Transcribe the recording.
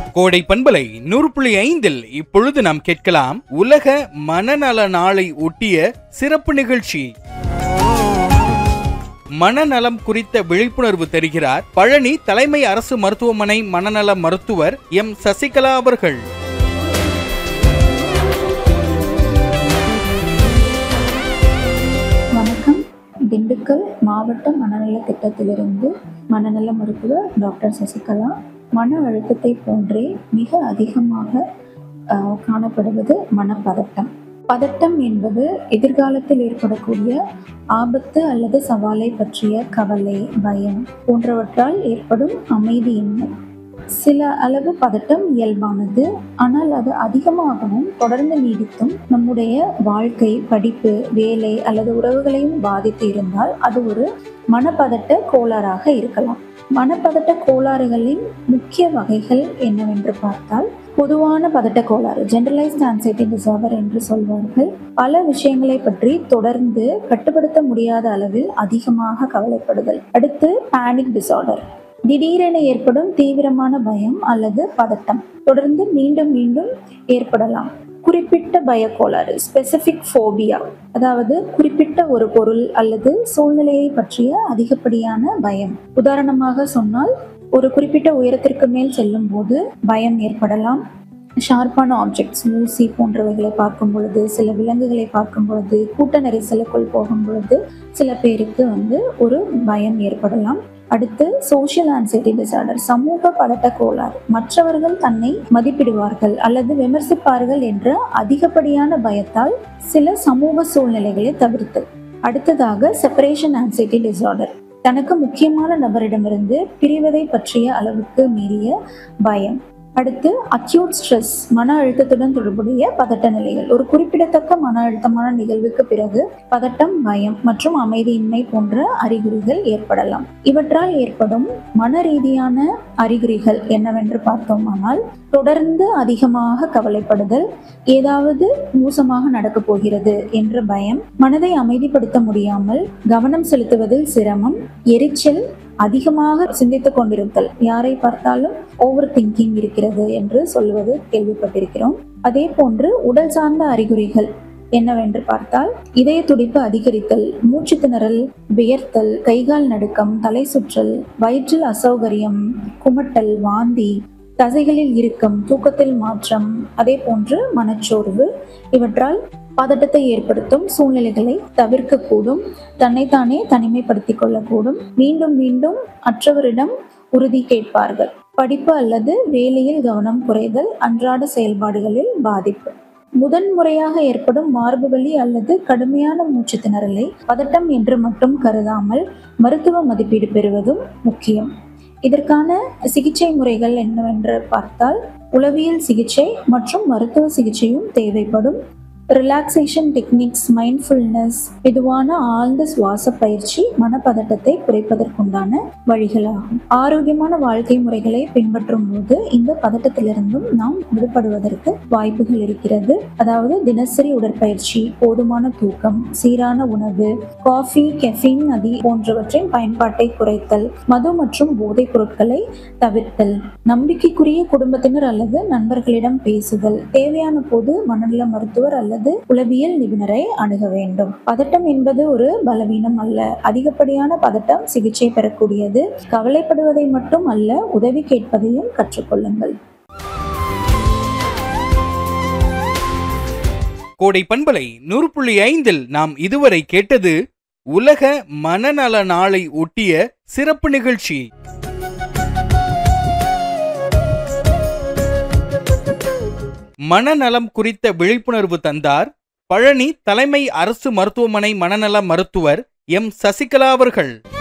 கோடை பண்பலை 100.5 இப்பொழுது நாம் கேட்கலாம் உலக மனநல நாளை ஒட்டிய சிறப்பு நிகழ்ச்சி. மனநலம் குறித்த விழிப்புணர்வு தருகிறார் பழனி தலைமை அரசு மருத்துவமனை மனநல மருத்துவர் எம் சசிகலா அவர்கள். வணக்கம். திண்டுக்கல் மாவட்ட மனநல திட்டத்திலிருந்து மனநல மருத்துவர் டாக்டர் சசிகலா. மன அழுத்தத்தை போன்றே மிக அதிகமாக காணப்படுவது மனப்பதட்டம். பதட்டம் என்பது எதிர்காலத்தில் ஏற்படக்கூடிய ஆபத்து அல்லது சவாலை பற்றிய கவலை, பயம் போன்றவற்றால் ஏற்படும் அமைதியின்மை. சில அளவு பதட்டம் இயல்பானது, ஆனால் அது அதிகமாகவும் தொடர்ந்து நீடித்தும் நம்முடைய வாழ்க்கை, படிப்பு, வேலை அல்லது உறவுகளையும் பாதித்து இருந்தால் அது ஒரு மனப்பதட்ட கோளாறாக இருக்கலாம். மனப்பதட்ட கோளாறுகளின் முக்கிய வகைகள் என்னவென்று பார்த்தால், பொதுவான பதட்ட கோளாறு ஜெனரலைஸ்ட் ஆன்சைட்டி டிசார்டர் என்று சொல்வார்கள். பல விஷயங்களை பற்றி தொடர்ந்து கட்டுப்படுத்த முடியாத அளவில் அதிகமாக கவலைப்படுதல். அடுத்து பேனிக் டிசார்டர், திடீரென ஏற்படும் தீவிரமான பயம் அல்லது பதட்டம் தொடர்ந்து மீண்டும் மீண்டும் ஏற்படலாம். குறிப்பிட்ட பயக்கோளாறு ஸ்பெசிபிக் ஃபோபியா, அதாவது குறிப்பிட்ட ஒரு பொருள் அல்லது சூழ்நிலையை பற்றிய அதிகப்படியான பயம். உதாரணமாக சொன்னால், ஒரு குறிப்பிட்ட உயரத்திற்கு மேல் செல்லும் போது பயம் ஏற்படலாம். ஷார்ப்பான ஆப்ஜெக்ட்ஸ், ஊசி போன்றவைகளை பார்க்கும் பொழுது, சில விலங்குகளை பார்க்கும் பொழுது, கூட்ட நெரிசலுக்குள் போகும் பொழுது சில பேருக்கு ஒரு பயம் ஏற்படலாம். அடுத்து சோஷியல் ஆன்சைட்டி டிசார்டர், சமூக பதட்ட கோளாறு. மற்றவர்கள் தன்னை மதிப்பிடுவார்கள் அல்லது விமர்சிப்பார்கள் என்ற அதிகப்படியான பயத்தால் சில சமூக சூழ்நிலைகளை தவிர்த்தல். அடுத்ததாக செப்பரேஷன் ஆன்சைட்டி டிசார்டர், தனக்கு முக்கியமான நபரிடமிருந்து பிரிவதை பற்றிய அளவுக்கு மீறிய பயம். அடுத்து அக்யூட் ஸ்ட்ரெஸ், மன அழுத்தத்துடன் தொடர்புடைய பதட்ட நிலைகள். ஒரு குறிப்பிடத்தக்க மன அழுத்தமான நிகழ்வுக்கு பிறகு பதட்டம், பயம் மற்றும் அமைதியின்மை போன்ற அறிகுறிகள் ஏற்படலாம். இவற்றால் ஏற்படும் மன ரீதியான அறிகுறிகள் என்னவென்று பார்த்தோமானால், தொடர்ந்து அதிகமாக கவலைப்படுதல், ஏதாவது மோசமாக நடக்கப் போகிறது என்ற பயம், மனதை அமைதிப்படுத்த முடியாமல் கவனம் செலுத்துவதில் சிரமம், எரிச்சல், அதிகமாக சிந்தித்துக் கொண்டிருத்தல், யாரை பார்த்தாலும் ஓவர் திங்கிங் இருக்கிறது என்று சொல்வது கேள்விப்பட்டிருக்கிறோம். அதே போன்று உடல் சார்ந்த அறிகுறிகள் என்னவென்று பார்த்தால், இதய துடிப்பு அதிகரித்தல், மூச்சு திணறல், வியர்த்தல், கைகால் நடுக்கம், தலை சுற்றல், வயிற்றில் அசௌகரியம், குமட்டல், வாந்தி, தசைகளில் இறுக்கம், தூக்கத்தில் மாற்றம், அதே போன்று மனச்சோர்வு. இவற்றால் பதட்டத்தை ஏற்படுத்தும் சூழ்நிலைகளை தவிர்க்கக்கூடும், தன்னைத்தானே தனிமைப்படுத்திக் கொள்ளக்கூடும், மீண்டும் மீண்டும் மற்றவரிடம் உறுதி கேட்பார்கள். படிப்பு அல்லது வேலையில் கவனம் குறைதல், அன்றாட செயல்பாடுகளில் பாதிப்பு. முதன்முறையாக ஏற்படும் மார்பு வலி அல்லது கடுமையான மூச்சு திணறலை பதட்டம் என்று மட்டும் கருதாமல் மருத்துவ மதிப்பீடு பெறுவதும் முக்கியம். இதற்கான சிகிச்சை முறைகள் என்னவென்று பார்த்தால், உளவியல் சிகிச்சை மற்றும் மருத்துவ சிகிச்சையும் தேவைப்படும். ரிலாக்ஸேஷன் டெக்னிக்ஸ், மைண்ட்ஃபுல்னஸ், மெதுவான ஆழ்ந்த சுவாச பயிற்சி மனப்பதட்டத்தை குறைப்பதற்குண்டான வழிகளாகும். ஆரோக்கியமான வாழ்க்கை முறைகளை பின்பற்றும் போது இந்த பதட்டத்திலிருந்தும் நாம் விடுபடுவதற்கு வாய்ப்புகள் இருக்கிறது. அதாவது தினசரி உடற்பயிற்சி, போதுமான தூக்கம், சீரான உணவு, காஃபி, கெஃபின் போன்றவற்றின் பயன்பாட்டை குறைத்தல், மது மற்றும் போதைப் பொருட்களை தவிர்த்தல், நம்பிக்கைக்குரிய குடும்பத்தினர் அல்லது நண்பர்களிடம் பேசுதல், தேவையான போது மனநல மருத்துவர் அல்லது உளவியல் நிபுணரை அணுக வேண்டும். பதட்டம் என்பது ஒரு பலவீனம் அல்ல. அதிகப்படியான பதட்டம் சிகிச்சை பெறக்கூடியது. கவலைப்படுவதை மட்டும் அல்ல, உதவி கேட்பதையும் கற்றுக்கொள்ளுங்கள். கோடை பண்பலை 100.5 நாம் இதுவரை கேட்டது உலக மனநல நாளை ஒட்டிய சிறப்பு நிகழ்ச்சி. மனநலம் குறித்த விழிப்புணர்வு தந்தார் பழனி தலைமை அரசு மருத்துவமனை மனநல மருத்துவர் எம் சசிகலா அவர்கள்.